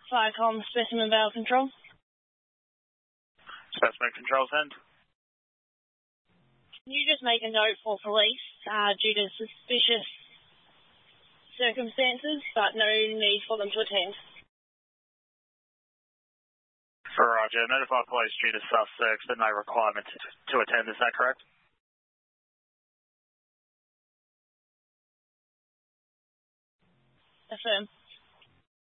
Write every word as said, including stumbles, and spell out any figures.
Firecom Specimen Valve Control. Specimen Control, send. Can you just make a note for police uh, due to suspicious circumstances, but no need for them to attend? Roger. Notify police due to suspects, but no requirement to, to attend. Is that correct? Affirm.